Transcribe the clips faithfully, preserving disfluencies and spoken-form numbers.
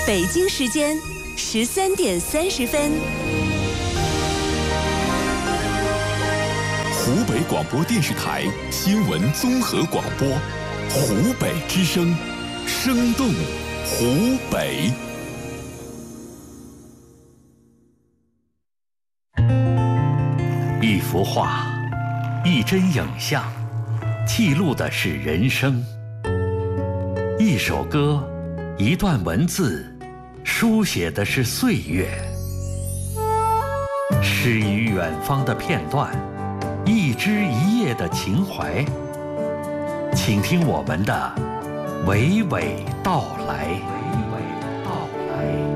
北京时间十三点三十分。 湖北广播电视台新闻综合广播，湖北之声，生动湖北。 一幅画，一帧影像，记录的是人生；一首歌，一段文字，书写的是岁月。诗与远方的片段，一枝一叶的情怀，请听我们的娓娓道来。娓娓道来。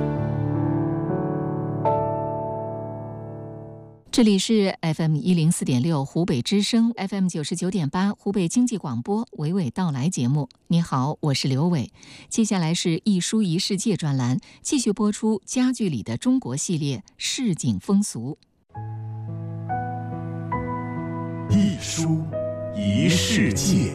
这里是 F M 一零四点六湖北之声 ，F M 九十九点八湖北经济广播娓娓道来节目。你好，我是刘伟。接下来是一书一世界专栏，继续播出家具里的中国系列市井风俗。 一书一世界。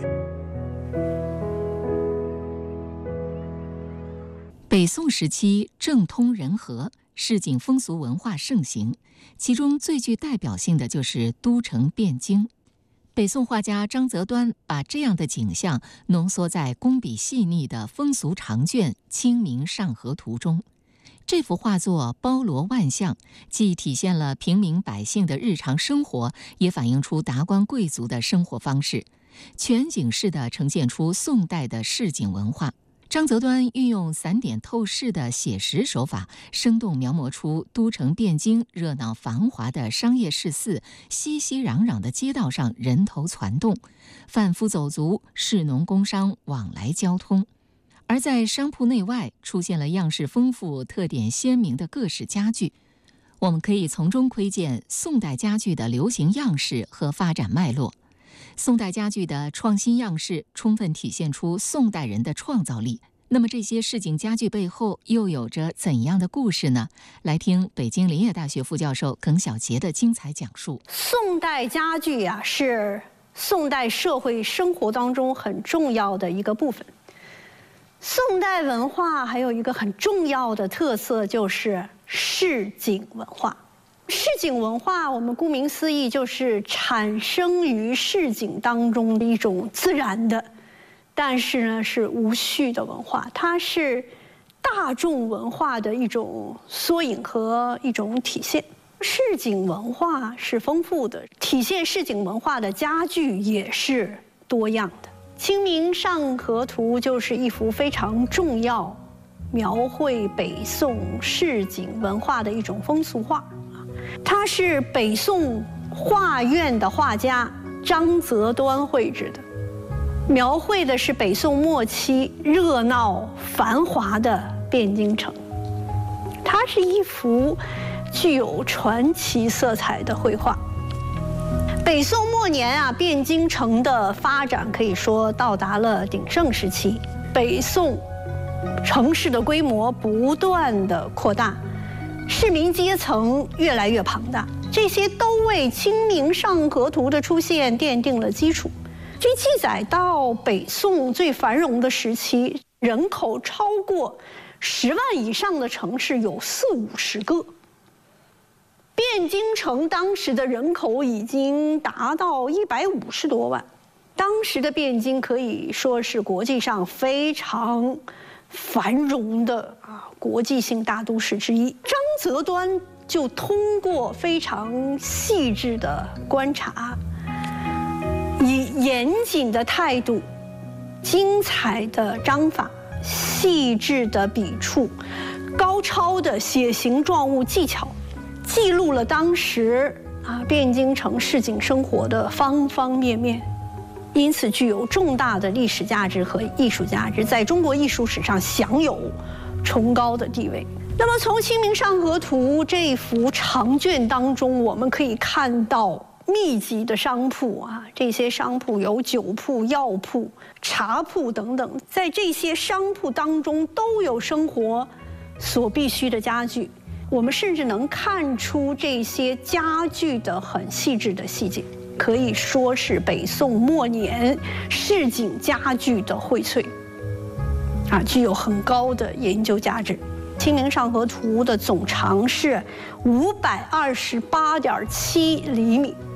北宋时期政通人和，市井风俗文化盛行，其中最具代表性的就是都城汴京。北宋画家张择端把这样的景象浓缩在工笔细腻的风俗长卷《清明上河图》中。这幅画作包罗万象，既体现了平民百姓的日常生活，也反映出达官贵族的生活方式，全景式地呈现出宋代的市井文化。张择端运用散点透视的写实手法，生动描摹出都城汴京热闹繁华的商业市肆，熙熙攘攘的街道上人头攒动，贩夫走卒、士农工商往来交通。而在商铺内外出现了样式丰富、特点鲜明的各式家具，我们可以从中窥见宋代家具的流行样式和发展脉络。宋代家具的创新样式充分体现出宋代人的创造力。那么这些市井家具背后又有着怎样的故事呢？来听北京林业大学副教授耿晓杰的精彩讲述。 宋代家具啊，是宋代社会生活当中很重要的一个部分。宋代文化还有一个很重要的特色，就是市井文化。市井文化，我们顾名思义，就是产生于市井当中的一种自然的，但是呢是无序的文化，它是大众文化的一种缩影和一种体现。市井文化是丰富的，体现市井文化的家具也是多样的。《清明上河图》就是一幅非常重要、描绘北宋市井文化的一种风俗画。它是北宋画院的画家张择端绘制的，描绘的是北宋末期热闹繁华的汴京城。它是一幅具有传奇色彩的绘画。北宋末年啊，汴京城的发展可以说到达了鼎盛时期，北宋城市的规模不断的扩大，市民阶层越来越庞大，这些都为《清明上河图》的出现奠定了基础。据记载，到北宋最繁荣的时期，人口超过十万以上的城市有四五十个。汴京城当时的人口已经达到一百五十多万，当时的汴京可以说是国际上非常繁荣的啊国际性大都市之一。张择端就通过非常细致的观察，以严谨的态度、精彩的章法、细致的笔触、高超的写形状物技巧，记录了当时啊汴京城市井生活的方方面面，因此具有重大的历史价值和艺术价值，在中国艺术史上享有崇高的地位。那么从《清明上河图》这幅长卷当中，我们可以看到密集的商铺啊，这些商铺有酒铺、药铺、茶铺等等，在这些商铺当中都有生活所必需的家具。我们甚至能看出这些家具的很细致的细节，可以说是北宋末年市井家具的荟萃，啊，具有很高的研究价值。 《清明上河图》的总长是五百二十八点七厘米。